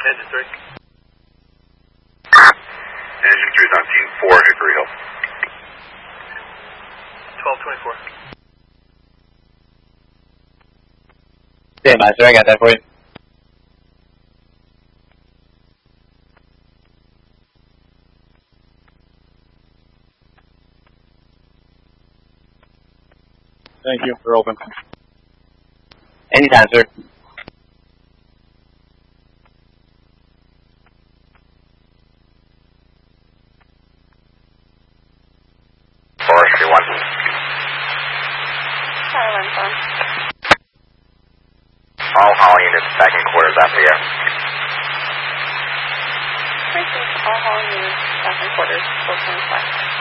Engine 3. Engine 3 is on team 4, Hickory Hill. 1224. Stand by, sir. I got that for you. Thank you. We're open. Anytime, sir. Forestry 1. All units back in quarters after you. All units back in quarters, 425.